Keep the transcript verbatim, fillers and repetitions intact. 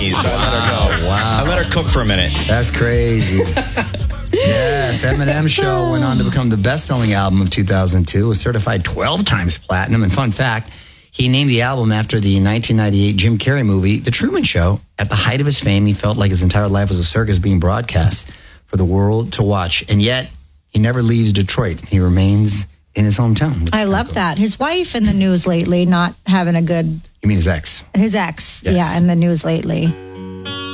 So I let her go. Wow. I let her cook for a minute. That's crazy. Yes, Eminem Show went on to become the best-selling album of two thousand two. It was certified twelve times platinum. And fun fact, he named the album after the nineteen ninety-eight Jim Carrey movie, The Truman Show. At the height of his fame, he felt like his entire life was a circus being broadcast for the world to watch. And yet, he never leaves Detroit. He remains in his hometown. I love cool. that. His wife in the news lately, not having a good... You mean his ex? His ex, yes. yeah, in the news lately.